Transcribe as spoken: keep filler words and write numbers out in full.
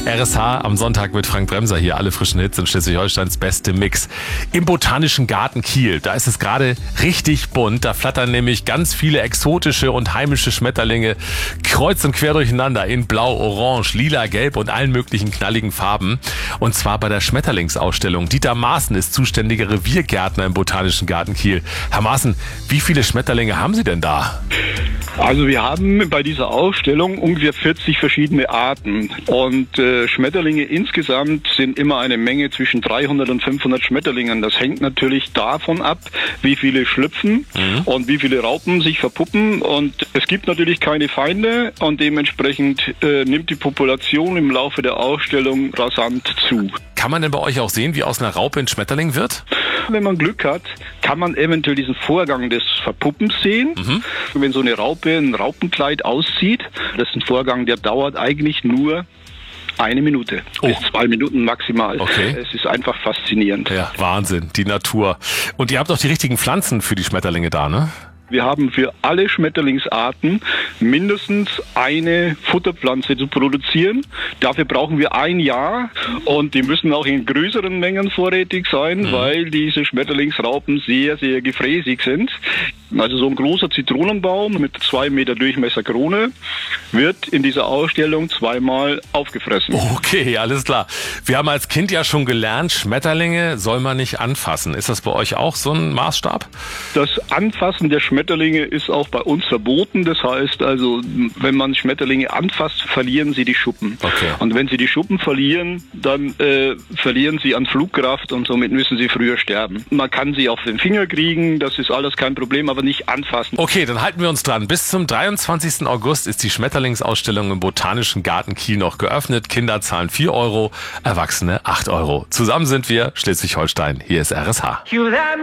R S H am Sonntag mit Frank Bremser hier. Alle frischen Hits in Schleswig-Holsteins beste Mix. Im Botanischen Garten Kiel, da ist es gerade richtig bunt. Da flattern nämlich ganz viele exotische und heimische Schmetterlinge kreuz und quer durcheinander in Blau, Orange, Lila, Gelb und allen möglichen knalligen Farben. Und zwar bei der Schmetterlingsausstellung. Dieter Maaßen ist zuständiger Reviergärtner im Botanischen Garten Kiel. Herr Maaßen, wie viele Schmetterlinge haben Sie denn da? Also wir haben bei dieser Ausstellung ungefähr vierzig verschiedene Arten und äh, Schmetterlinge insgesamt sind immer eine Menge zwischen dreihundert und fünfhundert Schmetterlingen. Das hängt natürlich davon ab, wie viele schlüpfen mhm. und wie viele Raupen sich verpuppen, und es gibt natürlich keine Feinde und dementsprechend äh, nimmt die Population im Laufe der Ausstellung rasant zu. Kann man denn bei euch auch sehen, wie aus einer Raupe ein Schmetterling wird? Wenn man Glück hat, kann man eventuell diesen Vorgang des Verpuppens sehen. Mhm. Wenn so eine Raupe ein Raupenkleid auszieht, das ist ein Vorgang, der dauert eigentlich nur eine Minute, oh. bis zwei Minuten maximal. Okay. Es ist einfach faszinierend. Ja, Wahnsinn, die Natur. Und ihr habt auch die richtigen Pflanzen für die Schmetterlinge da, ne? Wir haben für alle Schmetterlingsarten mindestens eine Futterpflanze zu produzieren. Dafür brauchen wir ein Jahr und die müssen auch in größeren Mengen vorrätig sein, mhm. weil diese Schmetterlingsraupen sehr, sehr gefräßig sind. Also so ein großer Zitronenbaum mit zwei Meter Durchmesser Krone wird in dieser Ausstellung zweimal aufgefressen. Okay, alles klar. Wir haben als Kind ja schon gelernt, Schmetterlinge soll man nicht anfassen. Ist das bei euch auch so ein Maßstab? Das Anfassen der Schmetterlinge ist auch bei uns verboten. Das heißt also, wenn man Schmetterlinge anfasst, verlieren sie die Schuppen. Okay. Und wenn sie die Schuppen verlieren, dann äh, verlieren sie an Flugkraft und somit müssen sie früher sterben. Man kann sie auf den Finger kriegen, das ist alles kein Problem, aber nicht anfassen. Okay, dann halten wir uns dran. Bis zum dreiundzwanzigsten August ist die Schmetterlingsausstellung im Botanischen Garten Kiel noch geöffnet. Kinder zahlen vier Euro, Erwachsene acht Euro. Zusammen sind wir Schleswig-Holstein. Hier ist R S H.